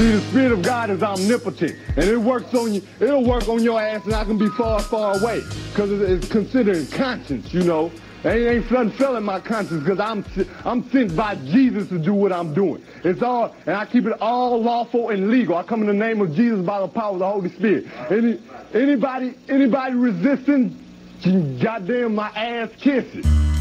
See, the Spirit of God is omnipotent, and it works on you. It'll work on your ass, and I can be far, far away, because it's considered conscience, you know. Ain't nothing filling my conscience, because I'm sent by Jesus to do what I'm doing. It's all, and I keep it all lawful and legal. I come in the name of Jesus by the power of the Holy Spirit. Anybody resisting, goddamn my ass kiss it.